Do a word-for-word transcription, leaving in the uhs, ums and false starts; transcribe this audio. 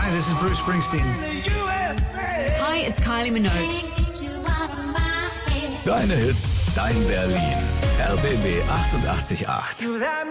Hi, this is Bruce Springsteen. Hi, it's Kylie Minogue. Deine Hits, dein Berlin. R B B achtundachtzig Komma acht.